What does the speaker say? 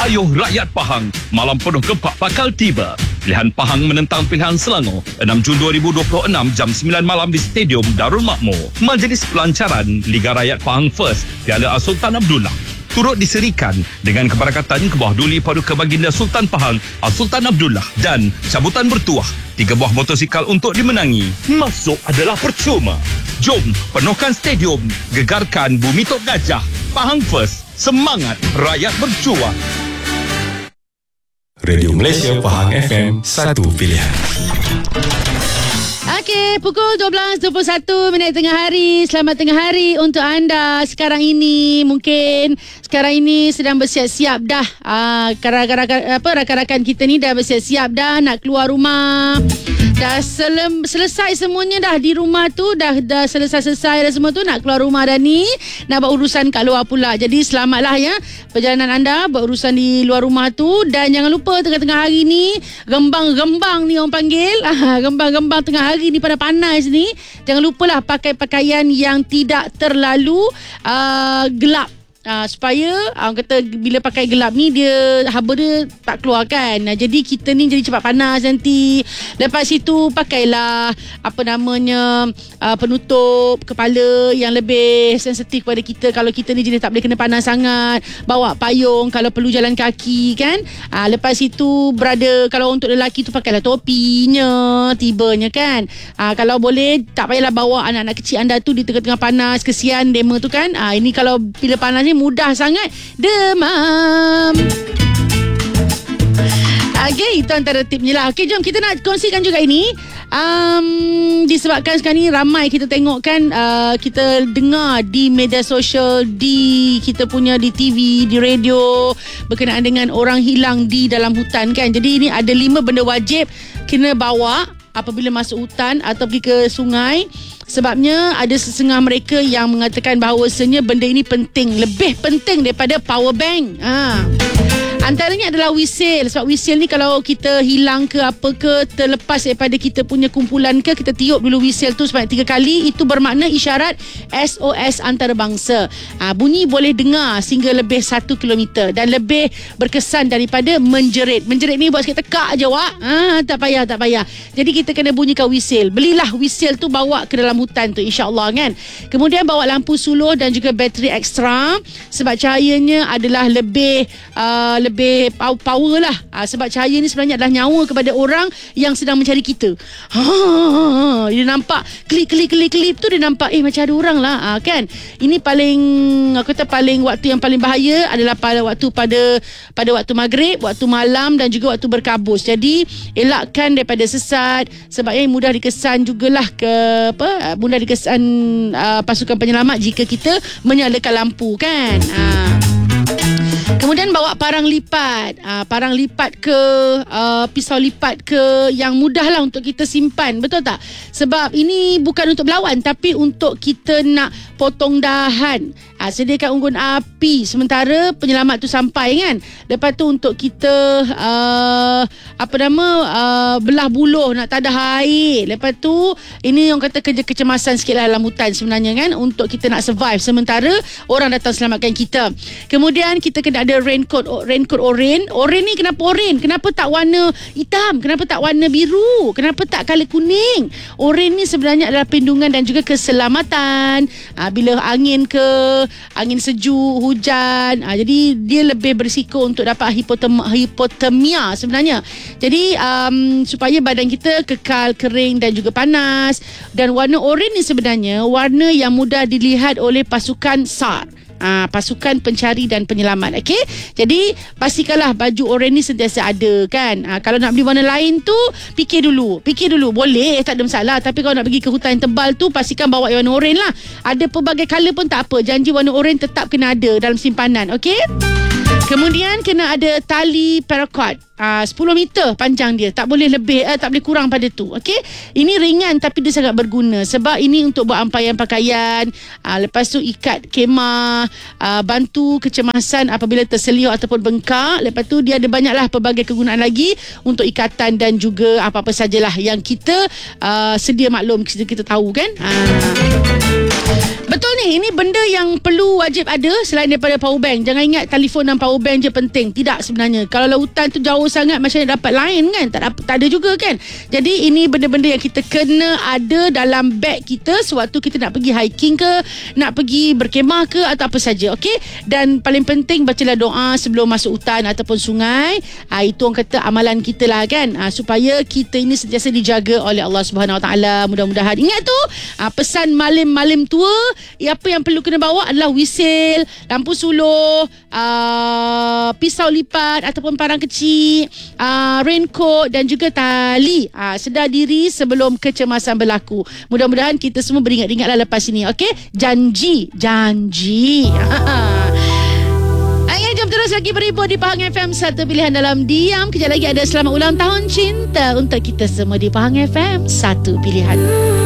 Ayuh rakyat Pahang, malam penuh kepak bakal tiba. Pilihan Pahang menentang pilihan Selangor 6 Jun 2026 jam 9 malam di Stadium Darul Makmur. Majlis pelancaran Liga Rakyat Pahang First Piala Sultan Abdullah turut diserikan dengan keberkatan Kebawah Duli Paduka Baginda Sultan Pahang Sultan Abdullah dan cabutan bertuah 3 buah motosikal untuk dimenangi. Masuk adalah percuma. Jom penuhkan stadium, gegarkan Bumi Tok Gajah. Pahang First, semangat rakyat berjuang. Radio Malaysia Pahang FM, satu pilihan. Okey, pukul 12.21 tengah hari. Selamat tengah hari untuk anda. Sekarang ini sedang bersiap-siap dah. Rakan-rakan kita ni dah bersiap-siap dah nak keluar rumah. Dah selesai semuanya dah di rumah tu. Dah selesai dah semua tu. Nak keluar rumah dah ni. Nak buat urusan kat luar pula. Jadi selamatlah ya perjalanan anda buat urusan di luar rumah tu. Dan jangan lupa tengah-tengah hari ni gembang-gembang ni orang panggil. Gembang-gembang tengah hari ni panas ni. Jangan lupalah pakai pakaian yang tidak terlalu gelap. Supaya orang kata bila pakai gelap ni dia haba dia tak keluar kan. Jadi kita ni jadi cepat panas nanti. Lepas itu pakailah penutup kepala yang lebih sensitif pada kita. Kalau kita ni jenis tak boleh kena panas sangat, bawa payung kalau perlu jalan kaki kan. Lepas itu kalau untuk lelaki tu pakailah topinya tibanya kan. Kalau boleh tak payahlah bawa anak-anak kecil anda tu di tengah-tengah panas, kesian dema tu kan. Ini kalau bila panas ni mudah sangat demam. Okay, itu antara tipnya lah. Okay, jom kita nak kongsikan juga ini. Disebabkan sekarang ni ramai kita tengok kan, kita dengar di media sosial, kita punya di TV, di radio berkenaan dengan orang hilang di dalam hutan kan. Jadi ini ada 5 benda wajib kena bawa apabila masuk hutan atau pergi ke sungai. Sebabnya ada setengah mereka yang mengatakan bahawasanya benda ini penting, lebih penting daripada power bank. Antaranya adalah wisil. Sebab wisil ni kalau kita hilang ke apa ke, terlepas daripada kita punya kumpulan ke, kita tiup dulu wisil tu sebanyak 3 kali. Itu bermakna isyarat SOS antarabangsa. Bunyi boleh dengar sehingga lebih 1 kilometer dan lebih berkesan daripada menjerit. Menjerit ni buat sikit tekak je Wak. Tak payah. Jadi kita kena bunyikan wisil. Belilah wisil tu, bawa ke dalam hutan tu insya-Allah kan. Kemudian bawa lampu suluh dan juga bateri ekstra sebab cahayanya adalah lebih power lah. Sebab cahaya ni sebenarnya adalah nyawa kepada orang yang sedang mencari kita. Dia nampak klik tu, dia nampak macam ada orang lah kan. Ini paling waktu yang paling bahaya adalah pada waktu maghrib, waktu malam dan juga waktu berkabus. Jadi elakkan daripada sesat sebab mudah dikesan jugalah mudah dikesan pasukan penyelamat jika kita menyalakan lampu kan. Kemudian bawa parang lipat. Parang lipat ke pisau lipat ke yang mudahlah untuk kita simpan. Betul tak? Sebab ini bukan untuk berlawan tapi untuk kita nak potong dahan. Sediakan unggun api sementara penyelamat tu sampai kan. Lepas tu untuk kita belah buluh nak tadah air. Lepas tu ini yang kata kerja kecemasan sikit lah dalam hutan sebenarnya kan, untuk kita nak survive sementara orang datang selamatkan kita. Kemudian kita kena ada raincoat oren. Oren ni kenapa oren? Kenapa tak warna hitam? Kenapa tak warna biru? Kenapa tak color kuning? Oren ni sebenarnya adalah perlindungan dan juga keselamatan. Bila angin sejuk, hujan, jadi dia lebih berisiko untuk dapat hipotermia sebenarnya. Jadi supaya badan kita kekal kering dan juga panas. Dan warna oren ni sebenarnya warna yang mudah dilihat oleh pasukan SAR, pasukan pencari dan penyelamat. Okey, jadi pastikanlah baju oren ni sentiasa ada kan. Kalau nak beli warna lain tu fikir dulu boleh, tak ada masalah. Tapi kalau nak pergi ke hutan yang tebal tu, pastikan bawa warna oren lah. Ada pelbagai colour pun tak apa, janji warna oren tetap kena ada dalam simpanan. Okey. Kemudian kena ada tali paracord. 10 meter panjang dia. Tak boleh lebih, tak boleh kurang pada tu. Okey. Ini ringan tapi dia sangat berguna sebab ini untuk buat ampaian pakaian. Lepas tu ikat kemah, bantu kecemasan apabila terseliuk ataupun bengkak. Lepas tu dia ada banyaklah pelbagai kegunaan lagi untuk ikatan dan juga apa-apa sajalah yang kita sedia maklum, kita tahu kan. Betul ni, ini benda yang perlu wajib ada selain daripada power bank. Jangan ingat telefon dan power bank je penting. Tidak sebenarnya. Kalau lautan tu jauh sangat, macam mana dapat lain kan? Tak ada juga kan? Jadi ini benda-benda yang kita kena ada dalam beg kita sewaktu kita nak pergi hiking ke, nak pergi berkemah ke atau apa saja. Okey? Dan paling penting bacalah doa sebelum masuk hutan ataupun sungai. Itu orang kata amalan kita lah kan? Supaya kita ini sentiasa dijaga oleh Allah Subhanahu Wa Taala. Mudah-mudahan. Ingat tu, pesan malim-malim tua, apa yang perlu kena bawa adalah wisil, lampu suluh, pisau lipat ataupun parang kecil, raincoat dan juga tali. Sedar diri sebelum kecemasan berlaku. Mudah-mudahan kita semua beringat-ingatlah lepas ini. Okey? Janji. Jom terus lagi berhibur di Pahang FM, satu pilihan dalam diam. Kejap lagi ada selamat ulang tahun cinta untuk kita semua di Pahang FM, satu pilihan.